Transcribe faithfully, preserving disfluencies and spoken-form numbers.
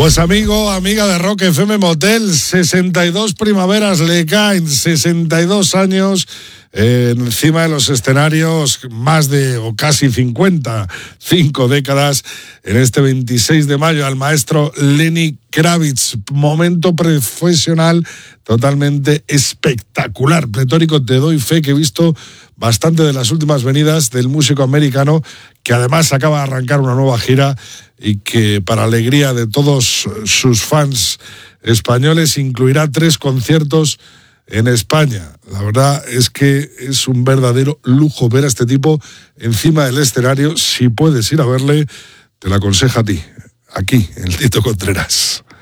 Pues amigo, amiga de Rock F M Motel, sesenta y dos primaveras le caen, sesenta y dos años eh, encima de los escenarios, más de o casi cincuenta, cinco décadas, en este veintiséis de mayo al maestro Lenny Kravitz. Momento profesional totalmente espectacular, pletórico. Te doy fe que he visto bastante de las últimas venidas del músico americano, que además acaba de arrancar una nueva gira y que, para alegría de todos sus fans españoles, incluirá tres conciertos en España. La verdad es que es un verdadero lujo ver a este tipo encima del escenario. Si puedes ir a verle, te lo aconsejo a ti, aquí, en el Tito Contreras.